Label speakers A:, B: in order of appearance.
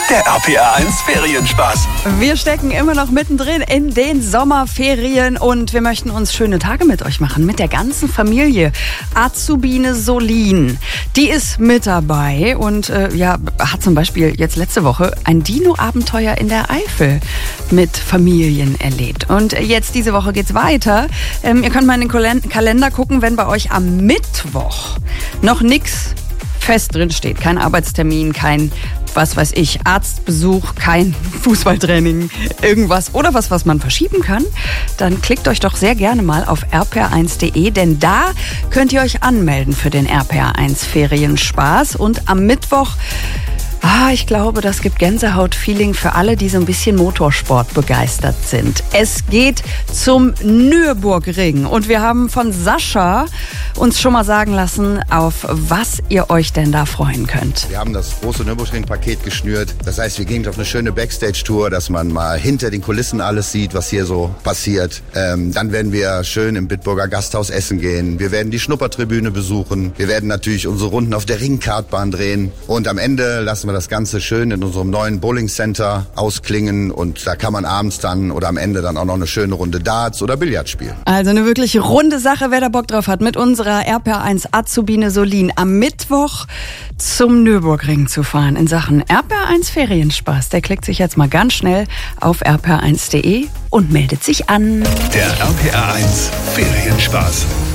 A: Der RPA 1 Ferienspaß.
B: Wir stecken immer noch mittendrin in den Sommerferien und wir möchten uns schöne Tage mit euch machen, mit der ganzen Familie. Azubine Solin, die ist mit dabei und hat zum Beispiel jetzt letzte Woche ein Dino-Abenteuer in der Eifel mit Familien erlebt. Und jetzt diese Woche geht's weiter. Ihr könnt mal in den Kalender gucken, wenn bei euch am Mittwoch noch nichts fest drin steht. Kein Arbeitstermin, kein Arztbesuch, kein Fußballtraining, irgendwas oder was man verschieben kann, dann klickt euch doch sehr gerne mal auf rpa1.de, denn da könnt ihr euch anmelden für den RPA1 Ferienspaß und am Mittwoch ich glaube, das gibt Gänsehaut-Feeling für alle, die so ein bisschen Motorsport begeistert sind. Es geht zum Nürburgring und wir haben von Sascha uns schon mal sagen lassen, auf was ihr euch denn da freuen könnt.
C: Wir haben das große Nürburgring-Paket geschnürt. Das heißt, wir gehen auf eine schöne Backstage-Tour, dass man mal hinter den Kulissen alles sieht, was hier so passiert. Dann werden wir schön im Bitburger Gasthaus essen gehen. Wir werden die Schnuppertribüne besuchen. Wir werden natürlich unsere Runden auf der Ringkartbahn drehen. Und am Ende lassen wir das Ganze schön in unserem neuen Bowling Center ausklingen und da kann man abends dann oder am Ende dann auch noch eine schöne Runde Darts oder Billard spielen.
B: Also eine wirklich runde Sache, wer da Bock drauf hat, mit unserer RPA1 Azubine Solin am Mittwoch zum Nürburgring zu fahren in Sachen RPA1 Ferienspaß. Der klickt sich jetzt mal ganz schnell auf rpa1.de und meldet sich an.
A: Der RPA 1 Ferienspaß.